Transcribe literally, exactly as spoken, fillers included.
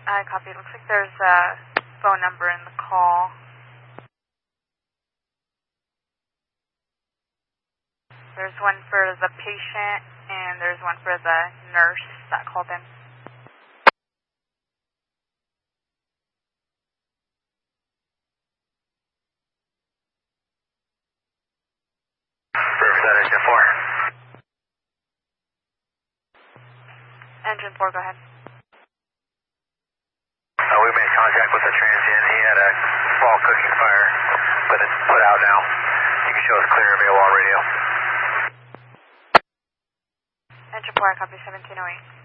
I copy. It looks like there's a phone number in the call. There's one for the patient, and there's one for the nurse that called in. Riverside Engine four. Engine four, go ahead. Uh, we made contact with the transient. He had a small cooking fire, but it's put out now. You can show us clear available on radio. Engine four, I copy seventeen oh eight.